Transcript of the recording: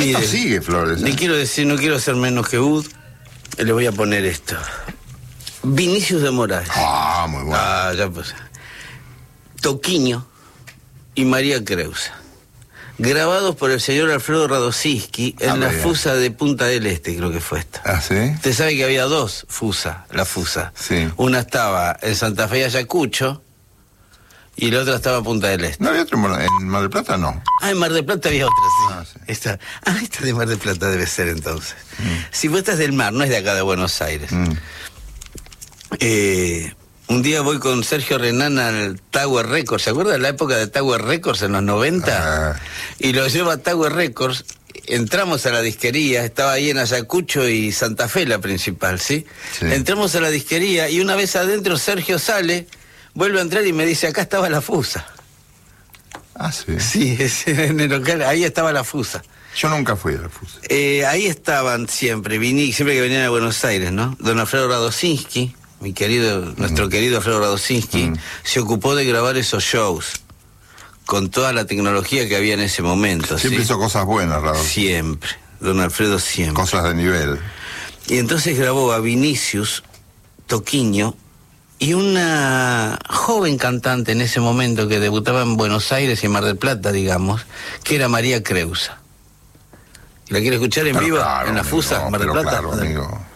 Esto sigue, Flores. Le quiero decir, no quiero ser menos que Bud, le voy a poner esto. Vinicius de Moraes. Ah, muy bueno. Ah, ya pues. Toquinho y María Creusa. Grabados por el señor Alfredo Radosinski en la Fusa de Punta del Este, creo que fue esta. ¿Ah, sí? Usted sabe que había dos Fusa, la Fusa. Sí. Una estaba en Santa Fe y Ayacucho y la otra estaba en Punta del Este. ¿No había otro en Mar del Plata? No. Ah, en Mar del Plata había otra, sí. Ah, sí. Esta de Mar del Plata debe ser entonces. Si vos estás del mar, no es de acá de Buenos Aires. Un día voy con Sergio Renán al Tower Records, ¿se acuerda de la época de Tower Records en los 90? Y lo llevo a Tower Records, entramos a la disquería, estaba ahí en Ayacucho y Santa Fe la principal, ¿sí? Entramos a la disquería y una vez adentro Sergio sale, vuelve a entrar y me dice, acá estaba la Fusa. Ah, sí. Sí, en el local, ahí estaba la Fusa. Yo nunca fui a la Fusa. Ahí estaban siempre que venían a Buenos Aires, ¿no? Don Alfredo Radosinski, nuestro querido Alfredo Radosinski, se ocupó de grabar esos shows con toda la tecnología que había en ese momento. Siempre hizo cosas buenas, Radosinski. Siempre, don Alfredo siempre. Cosas de nivel. Y entonces grabó a Vinicius, Toquinho y una joven cantante en ese momento que debutaba en Buenos Aires y en Mar del Plata, digamos, que era María Creusa. ¿La quiere escuchar en vivo? Claro, en la amigo, Fusa, Mar del Plata. Claro, amigo.